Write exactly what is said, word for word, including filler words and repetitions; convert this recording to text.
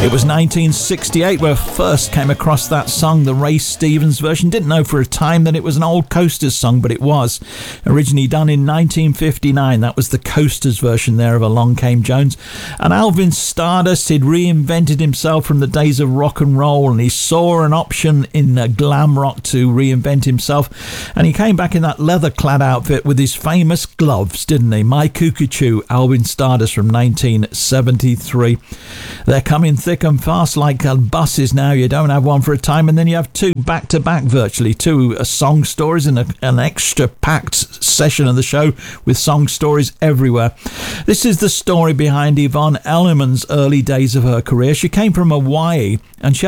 It was nineteen sixty-eight where I first came across that song, the Ray Stevens version. Didn't know for a time that it was an old Coasters song, but it was. Originally done in nineteen fifty-nine. That was the Coasters version there of Along Came Jones. And Alvin Stardust, he'd reinvented himself from the days of rock and roll, and he saw an option in uh, glam rock to reinvent himself. And he came back in that leather-clad outfit with his famous gloves, didn't he? My Cuckoo, Alvin Stardust from nineteen seventy-three. They're coming thick and fast like uh, buses now. You don't have one for a time, and then you have two back-to-back virtually, two uh, song stories and a, an extra packed session of the show with song stories everywhere. This is the story behind Yvonne Elliman's early days of her career. She came from Hawaii, and she